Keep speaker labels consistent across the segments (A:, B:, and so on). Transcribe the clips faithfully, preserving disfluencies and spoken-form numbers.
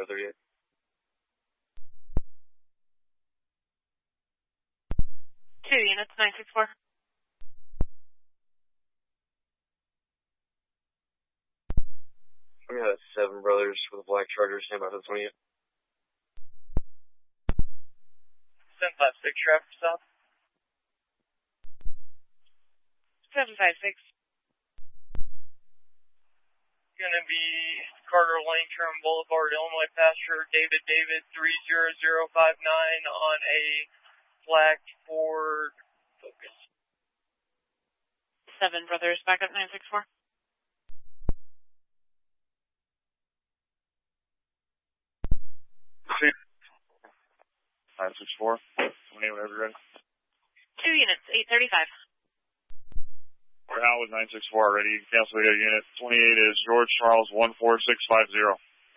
A: Echo thirty-eight.
B: Two units, nine six four.
A: We got seven brothers with a black Charger, stand by for the twentieth.
C: seven five six, traffic stop.
B: seven five six.
C: Gonna be Carter Langstrom Boulevard, Illinois passenger, David David three zero zero five nine on a black Ford Focus.
B: Seven brothers, back up nine six four.
A: nine six four. twenty-eight, whenever you're ready.
B: Two units, eight thirty-five.
A: We're out with nine six four already. Cancel video unit. twenty-eight is George Charles one four six five zero.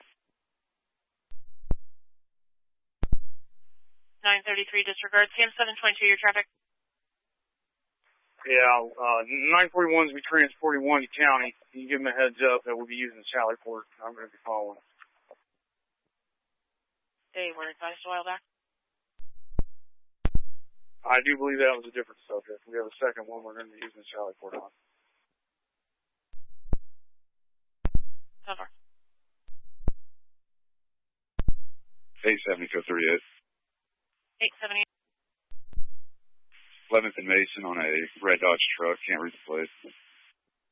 B: nine thirty-three, disregard. C M seven twenty-two, your traffic.
A: Yeah, uh, nine forty-one is be transporting one to county. You can give them a heads up that we'll be using the Sally Port. I'm going to be following.
B: They were advised a while back.
A: I do believe that was a different subject. We have a second one we're going to be using the Sally Port on.
B: So far.
A: eight seventy, code thirty-eight.
B: eight seventy.
A: eleventh and Mason on a red Dodge truck. Can't read the plate.